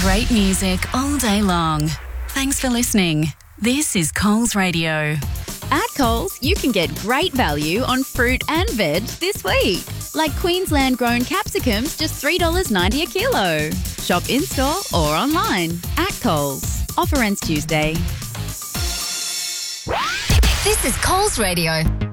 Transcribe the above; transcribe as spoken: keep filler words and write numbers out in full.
Great music all day long. Thanks for listening. This is Coles Radio. At Coles, you can get great value on fruit and veg this week. Like Queensland-grown capsicums, just three dollars ninety a kilo. Shop in-store or online. At Coles. Offer ends Tuesday. This is Coles Radio.